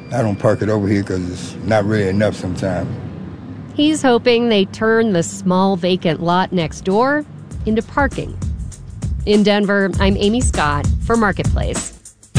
I don't park it over here because it's not really enough sometimes. He's hoping they turn the small vacant lot next door into parking. In Denver, I'm Amy Scott for Marketplace